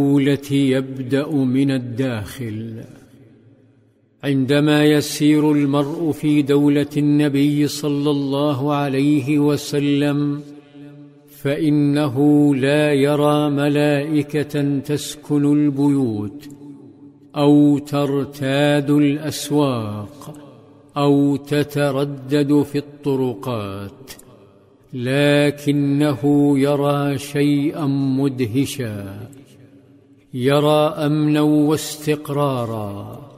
يبدأ من الداخل. عندما يسير المرء في دولة النبي صلى الله عليه وسلم فإنه لا يرى ملائكة تسكن البيوت أو ترتاد الأسواق أو تتردد في الطرقات، لكنه يرى شيئا مدهشا، يرى أمنا واستقرارا،